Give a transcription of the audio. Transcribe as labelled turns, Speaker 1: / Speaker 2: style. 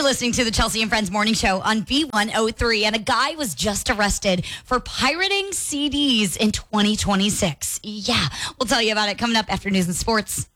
Speaker 1: You're listening to the Chelsea and Friends Morning Show on B103, and a guy was just arrested for pirating CDs in 2026. Yeah, we'll tell you about it coming up after news and sports.